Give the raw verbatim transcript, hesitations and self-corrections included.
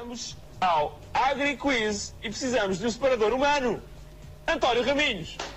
Vamos ao AgriQuiz e precisamos de um separador humano. António Raminhos.